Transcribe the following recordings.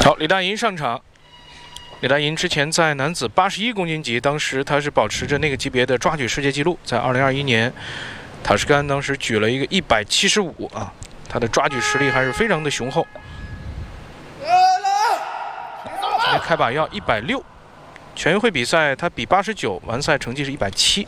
好，李大银上场。李大银之前在男子81公斤级，当时他是保持着那个级别的抓举世界纪录，在2021年，塔什干当时举了一个175啊，他的抓举实力还是非常的雄厚。今天开把要160，全运会比赛他比89，完赛成绩是170。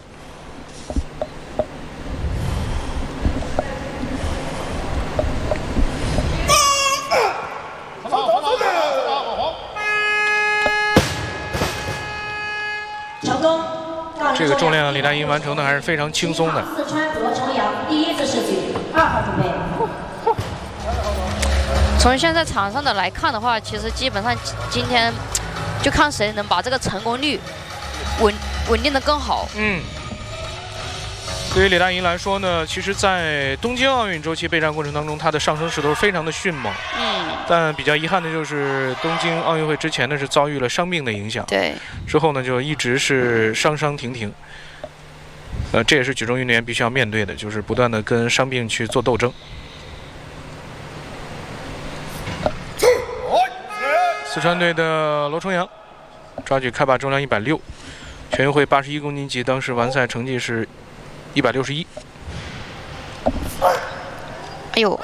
这个重量李大银完成的还是非常轻松的。 四川罗重阳第一次试举，2号准备。 从现在场上的来看的话，其实基本上今天就看谁能把这个成功率稳定的更好。 对于李大银来说呢，其实，在东京奥运周期备战过程当中，他的上升势头非常的迅猛。但比较遗憾的就是东京奥运会之前呢是遭遇了伤病的影响。 对。 之后呢就一直是伤停停。这也是举重运动员必须要面对的，就是不断的跟伤病去做斗争。四川队的罗重阳，抓举开把重量160，全运会81公斤级，当时完赛成绩是161。 哎呦，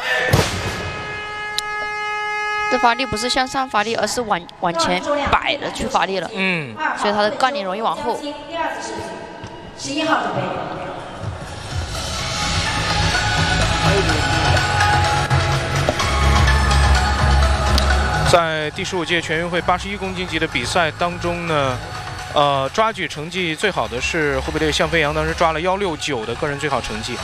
这发力不是向上发力，而是往前摆的去发力了。所以他的杠铃容易往后。 第二次试举，11号准备。 在第15届全运会81公斤级的比赛当中呢，抓举成绩最好的是湖北队向飞扬，当时抓了169的个人最好成绩。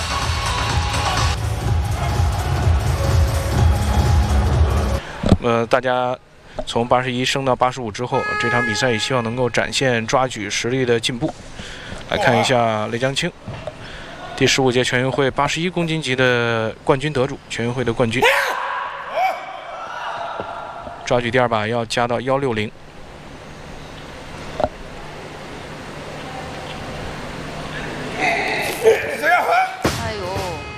大家从81升到85之后，这场比赛也希望能够展现抓举实力的进步。来看一下雷江青，第15届全运会81公斤级的冠军得主，全运会的冠军。 抓举第二把要加到160。 哎呦！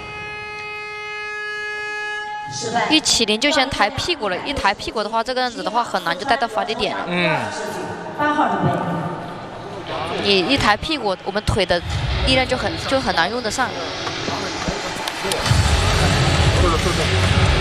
一起灵就先抬屁股了，一抬屁股的话，这个样子的话很难就带到发力点了。 8号准备。 你一抬屁股，我们腿的力量就很难用得上。